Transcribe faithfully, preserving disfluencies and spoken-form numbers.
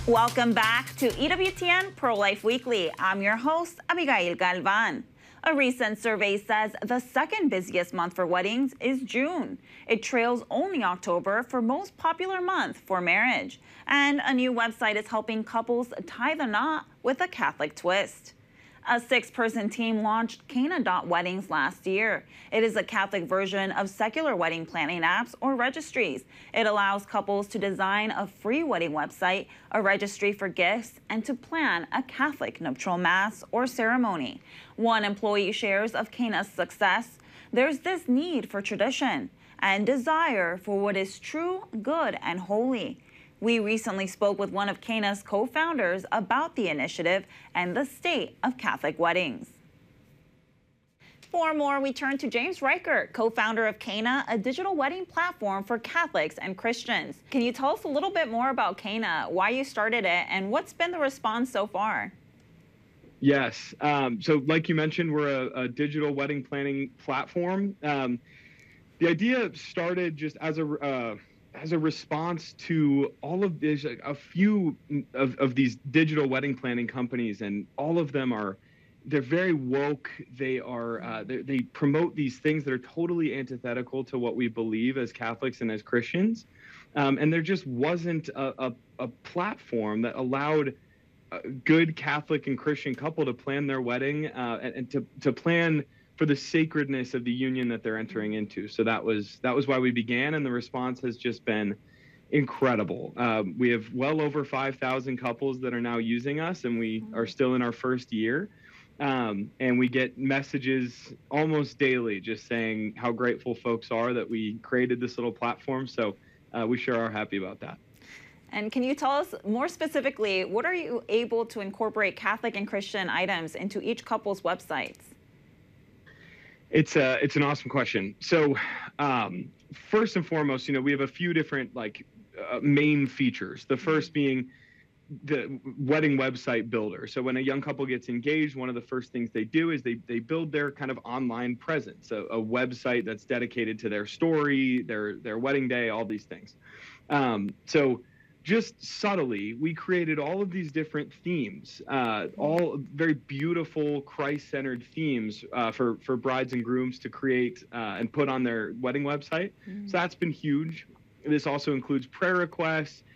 Welcome back to E W T N Pro-Life Weekly. I'm your host, Abigail Galvan. A recent survey says the second busiest month for weddings is June. It trails only October for most popular month for marriage. And a new website is helping couples tie the knot with a Catholic twist. A six-person team launched Cana dot Weddings last year. It is a Catholic version of secular wedding planning apps or registries. It allows couples to design a free wedding website, a registry for gifts, and to plan a Catholic nuptial mass or ceremony. One employee shares of Cana's success. There's this need for tradition and desire for what is true, good, and holy. We recently spoke with one of Cana's co-founders about the initiative and the state of Catholic weddings. For more, we turn to James Reichert, co-founder of Cana, a digital wedding platform for Catholics and Christians. Can you tell us a little bit more about Cana, why you started it, and what's been the response so far? Yes. Um, so like you mentioned, we're a, a digital wedding planning platform. Um, the idea started just as a... Uh, as a response to all of this, a few of, of these digital wedding planning companies, and all of them are, they're very woke. They are, uh, they, they promote these things that are totally antithetical to what we believe as Catholics and as Christians. Um, and there just wasn't a, a, a platform that allowed a good Catholic and Christian couple to plan their wedding uh, and, and to, to plan for the sacredness of the union that they're entering into. So that was that was why we began, and the response has just been incredible. Um, we have well over five thousand couples that are now using us, and we are still in our first year. Um, and we get messages almost daily just saying how grateful folks are that we created this little platform. So uh, we sure are happy about that. And can you tell us more specifically, what are you able to incorporate Catholic and Christian items into each couple's websites? It's a, it's an awesome question. So um, first and foremost, you know, we have a few different like uh, main features. The first being the wedding website builder. So when a young couple gets engaged, one of the first things they do is they, they build their kind of online presence, a, a website that's dedicated to their story, their, their wedding day, all these things. Um, so just subtly, we created all of these different themes, uh, all very beautiful Christ-centered themes uh, for, for brides and grooms to create uh, and put on their wedding website. Mm-hmm. So that's been huge. This also includes prayer requests.